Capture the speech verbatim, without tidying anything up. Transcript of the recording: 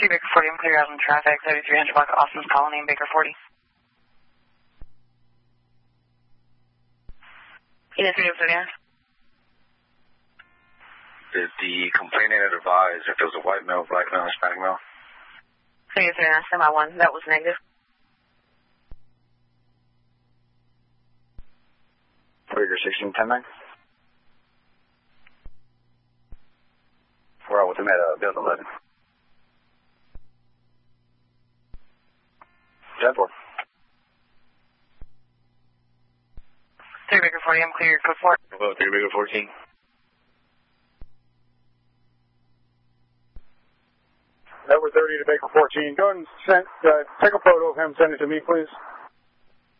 three Baker forty, I'm clear out in traffic, thirty-three hundred block Austin's Colony and Baker forty. Unit three oh thirty. Did the complainant advise if there was a white male, black male, Hispanic male? three oh three, semi one, that was negative. Baker sixteen ten nine. We're out with him at uh, build eleven. ten four. three Baker forty, I'm clear, code four. Hello, three Baker fourteen. Number thirty to Baker fourteen. Go ahead and send, uh, take a photo of him, send it to me, please.